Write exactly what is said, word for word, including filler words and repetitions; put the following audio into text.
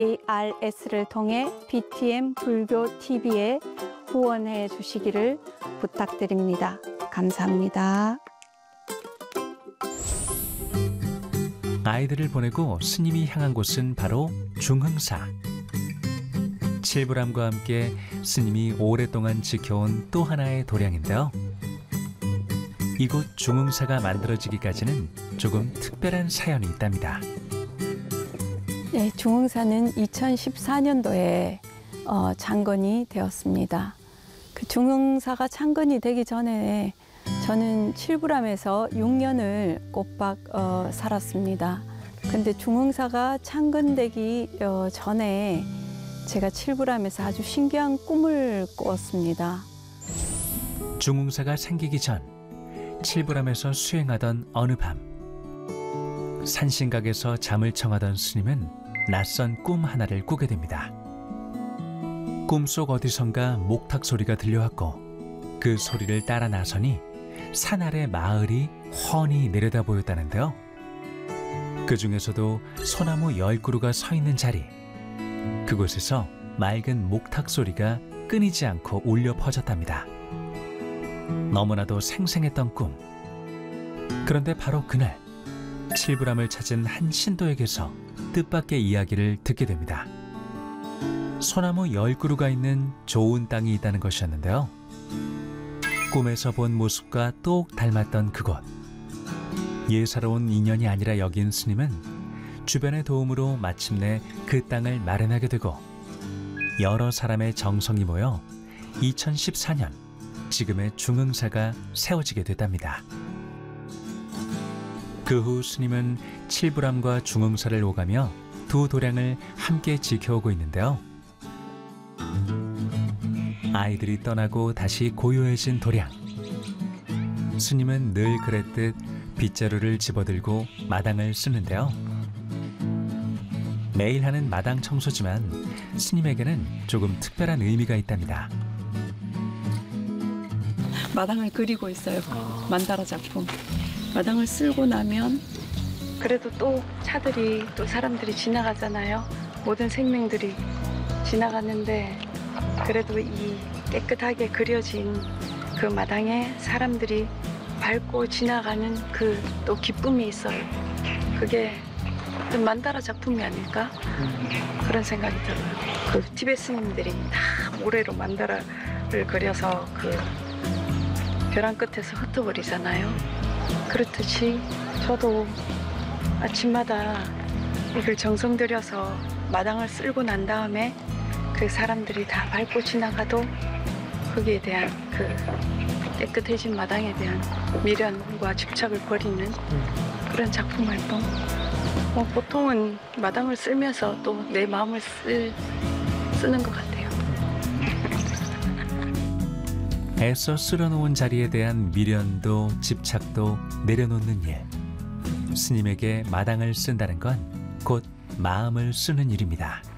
에이알에스를 통해 비티엠 불교 티비에 후원해 주시기를 부탁드립니다. 감사합니다. 아이들을 보내고 스님이 향한 곳은 바로 중흥사. 칠불암과 함께 스님이 오랫동안 지켜온 또 하나의 도량인데요. 이곳 중흥사가 만들어지기까지는 조금 특별한 사연이 있답니다. 네, 중흥사는 이천십사 년도에 어, 창건이 되었습니다. 그 중흥사가 창건이 되기 전에 저는 칠불암에서 육 년을 꼬박 어, 살았습니다. 근데 중흥사가 창건되기 어, 전에 제가 칠불암에서 아주 신기한 꿈을 꿨습니다. 중흥사가 생기기 전 칠불암에서 수행하던 어느 밤, 산신각에서 잠을 청하던 스님은 낯선 꿈 하나를 꾸게 됩니다. 꿈속 어디선가 목탁 소리가 들려왔고 그 소리를 따라 나서니 산 아래 마을이 훤히 내려다 보였다는데요. 그 중에서도 소나무 열 그루가 서 있는 자리, 그곳에서 맑은 목탁 소리가 끊이지 않고 울려 퍼졌답니다. 너무나도 생생했던 꿈. 그런데 바로 그날 칠불암을 찾은 한 신도에게서 뜻밖의 이야기를 듣게 됩니다. 소나무 열 그루가 있는 좋은 땅이 있다는 것이었는데요. 꿈에서 본 모습과 똑 닮았던 그곳. 예사로운 인연이 아니라 여긴 스님은 주변의 도움으로 마침내 그 땅을 마련하게 되고 여러 사람의 정성이 모여 이천십사 년 지금의 중흥사가 세워지게 됐답니다. 그 후 스님은 칠불암과 중흥사를 오가며 두 도량을 함께 지켜오고 있는데요. 아이들이 떠나고 다시 고요해진 도량. 스님은 늘 그랬듯 빗자루를 집어들고 마당을 쓰는데요. 매일 하는 마당 청소지만 스님에게는 조금 특별한 의미가 있답니다. 마당을 그리고 있어요. 만다라 작품. 마당을 쓸고 나면 그래도 또 차들이 또 사람들이 지나가잖아요. 모든 생명들이 지나가는데 그래도 이 깨끗하게 그려진 그 마당에 사람들이 밟고 지나가는 그 또 기쁨이 있어요. 그게 만다라 작품이 아닐까? 그런 생각이 들어요. 그 티베트 스님들이 다 모래로 만다라를 그려서 그 벼랑 끝에서 흩어버리잖아요. 그렇듯이 저도 아침마다 이걸 정성 들여서 마당을 쓸고 난 다음에 그 사람들이 다 밟고 지나가도 거기에 대한 그 깨끗해진 마당에 대한 미련과 집착을 버리는 그런 작품 활동. 뭐 보통은 마당을 쓸면서 또 내 마음을 쓸, 쓰는 것 같아요. 애써 쓸어놓은 자리에 대한 미련도 집착도 내려놓는 일. 스님에게 마당을 쓴다는 건 곧 마음을 쓰는 일입니다.